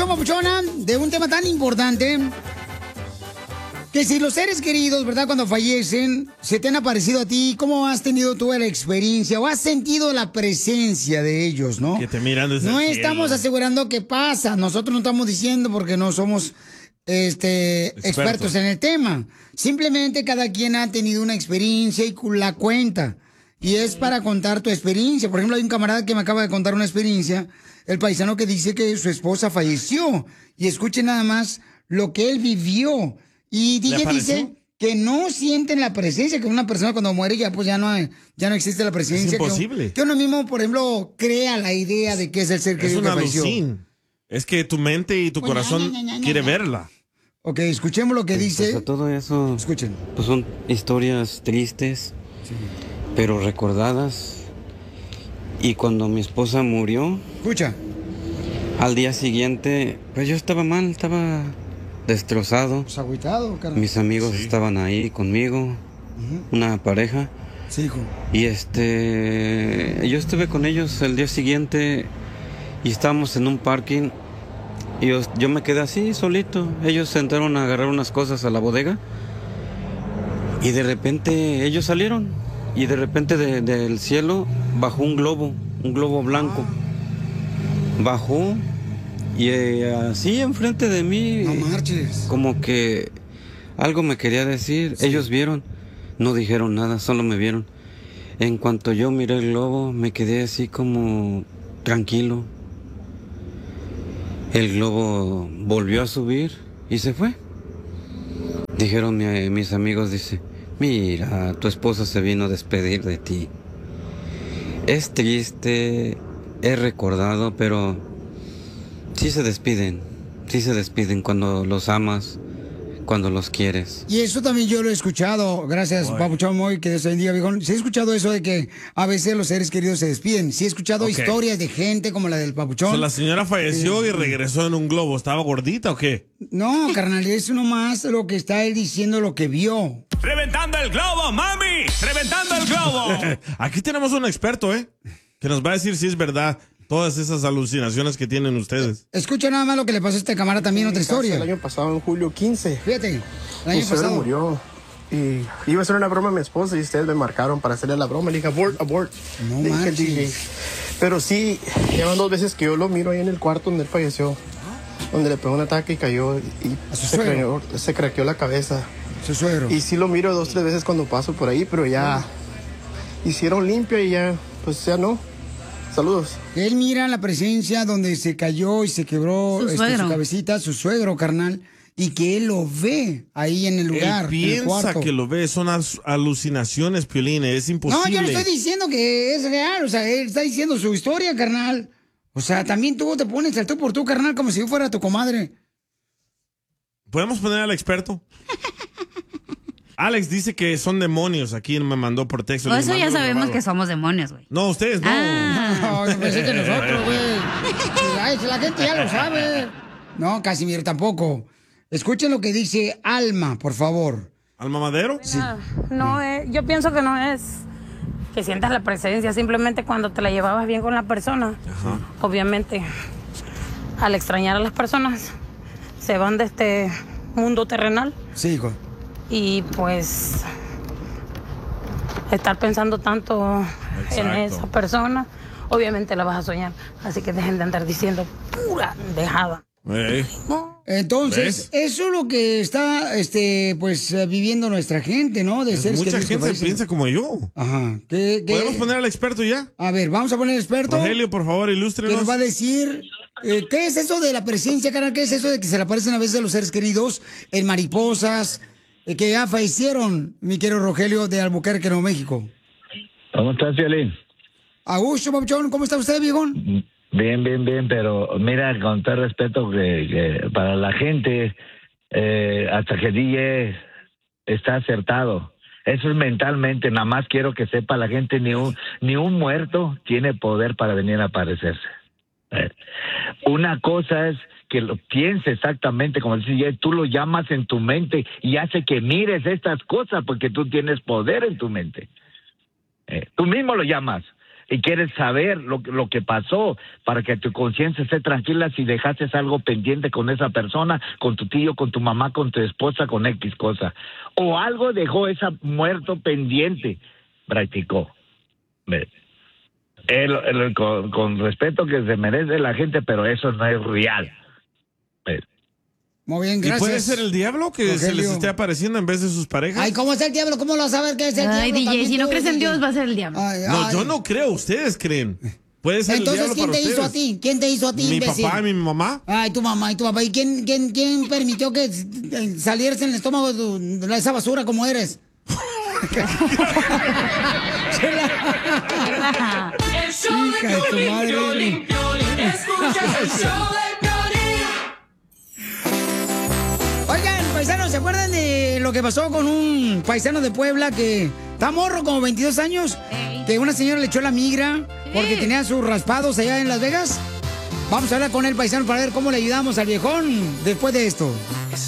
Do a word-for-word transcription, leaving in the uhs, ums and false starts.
papuchona, de un tema tan importante. Que si los seres queridos, ¿verdad? Cuando fallecen, se te han aparecido a ti, ¿cómo has tenido tú la experiencia o has sentido la presencia de ellos, no? Que te miran desde No el estamos cielo. asegurando que pasa. Nosotros no estamos diciendo porque no somos este, expertos. expertos en el tema. Simplemente cada quien ha tenido una experiencia y la cuenta. Y es para contar tu experiencia. Por ejemplo, hay un camarada que me acaba de contar una experiencia, el paisano que dice que su esposa falleció. Y escuche nada más lo que él vivió. Y D J dice que no sienten la presencia, que una persona cuando muere ya pues ya no hay, ya no existe la presencia. Es imposible. Que, que uno mismo, por ejemplo, crea la idea de que es el ser Es querido que una falleció. alucin. Es que tu mente y tu Pues, corazón ña, ña, ña, quiere ña. verla. Ok, escuchemos lo que dice. Pues a todo eso, escuchen. Pues son historias tristes, sí. pero recordadas. Y cuando mi esposa murió, escucha, al día siguiente, pues yo estaba mal, estaba destrozado. Pues agüitado, carnal. Mis amigos sí. estaban ahí conmigo, uh-huh. una pareja. Sí, hijo. Y este, yo estuve con ellos el día siguiente y estábamos en un parking. Y yo, yo me quedé así, solito. Ellos se entraron a agarrar unas cosas a la bodega. Y de repente ellos salieron. Y de repente de, del cielo bajó un globo, un globo blanco. Bajó y eh, así enfrente de mí. No marches. Como que algo me quería decir. Sí. Ellos vieron, no dijeron nada, solo me vieron. En cuanto yo miré el globo, me quedé así como tranquilo. El globo volvió a subir y se fue. Dijeron mi, mis amigos, dice, mira, tu esposa se vino a despedir de ti. Es triste, he recordado, pero sí se despiden, sí se despiden cuando los amas, cuando los quieres. Y eso también yo lo he escuchado, gracias, Oy. Papuchón Moy, que Dios te bendiga, viejón. Sí he escuchado eso de que a veces los seres queridos se despiden. Sí he escuchado okay. historias de gente como la del Papuchón. O sea, la señora falleció eh, y regresó en un globo. ¿Estaba gordita o qué? No, carnal, es uno más lo que está él diciendo, lo que vio. ¡Reventando el globo, mami! ¡Reventando el globo! Aquí tenemos un experto, ¿eh? Que nos va a decir si es verdad todas esas alucinaciones que tienen ustedes. Escucha nada más lo que le pasó a este camarada también, sí, otra historia. El año pasado, en julio quince. Fíjate, el año mi suegra pasado. murió. Y iba a hacer una broma a mi esposa y ustedes me marcaron para hacerle la broma. Le dije, abort, abort. No le manches. dije, pero sí, llevan dos veces que yo lo miro ahí en el cuarto donde él falleció. Donde le pegó un ataque y cayó. Y se craqueó, se craqueó la cabeza. Su suegro. Y sí lo miro dos, tres veces cuando paso por ahí, pero ya hicieron limpio y ya, pues ya no. Saludos. Él mira la presencia donde se cayó y se quebró su, este, su cabecita, su suegro, carnal, y que él lo ve ahí en el lugar. Él piensa en el cuarto. que lo ve, son alucinaciones, Piolín, es imposible. No, yo no estoy diciendo que es real, o sea, él está diciendo su historia, carnal. O sea, también tú te pones al tú por tú, carnal, como si yo fuera tu comadre. ¿Podemos poner al experto? Alex dice que son demonios. Aquí me mandó por texto. No, eso ya sabemos grabado. Que somos demonios, güey. No, ustedes no. Ah. No, yo pensé que nosotros, güey. La gente ya lo sabe. No, Casimiro tampoco. Escuchen lo que dice Alma, por favor. ¿Alma Madero? Sí. No, eh, yo pienso que no es que sientas la presencia. Simplemente cuando te la llevabas bien con la persona. Ajá. Obviamente, al extrañar a las personas, se van de este mundo terrenal. Sí, hijo. Y pues estar pensando tanto Exacto. en esa persona, obviamente la vas a soñar. Así que dejen de andar diciendo pura dejada. Hey. Entonces, ¿ves? Eso es lo que está este, pues, viviendo nuestra gente, ¿no? De ser mucha gente piensa como yo. Ajá. ¿Qué, qué? ¿Podemos poner al experto ya? A ver, vamos a poner al experto. Rogelio, por favor, ilústrenos. Que nos va a decir eh, qué es eso de la presencia, carnal. ¿Qué es eso de que se le aparecen a veces los seres queridos en mariposas? Que ya fallecieron, mi querido Rogelio de Albuquerque, Nuevo México. ¿Cómo estás, Violín? Augusto, Papuchón, ¿cómo está usted, viejón? Bien, bien, bien, pero mira, con todo respeto que, que para la gente, eh, hasta que D J está acertado. Eso es mentalmente, nada más quiero que sepa la gente, ni un, ni un muerto tiene poder para venir a aparecerse. Eh, una cosa es que lo piense exactamente como decía, tú lo llamas en tu mente y hace que mires estas cosas porque tú tienes poder en tu mente. Eh, tú mismo lo llamas. y quieres saber lo, lo que pasó para que tu conciencia esté tranquila si dejaste algo pendiente con esa persona, con tu tío, con tu mamá, con tu esposa, con X cosa. O algo dejó esa muerto pendiente, practicó. El, el, con, con respeto que se merece la gente, pero eso no es real. Muy bien, gracias. ¿Y puede ser el diablo que Rogelio se les esté apareciendo en vez de sus parejas? Ay, ¿cómo es el diablo? ¿Cómo lo vas a saber que es el ay, diablo? D J, si no tú, crees en D J. Dios, va a ser el diablo. Ay, no, ay. yo no creo, ustedes creen. Puede ser Entonces, el diablo ¿quién para te hizo ustedes. a ti? ¿Quién te hizo a ti, Mi imbécil? papá y mi mamá. Ay, tu mamá y tu papá. ¿Y quién, quién, quién permitió que salieras en el estómago de, de esa basura como eres? El show de Piolín, Piolín, Piolín. Escuchas el show de Piolín. Oigan, paisanos, ¿se acuerdan de lo que pasó con un paisano de Puebla que está morro, como veintidós años? Ey. Que una señora le echó la migra porque Sí. tenía sus raspados allá en Las Vegas. Vamos a hablar con el paisano para ver cómo le ayudamos al viejón después de esto.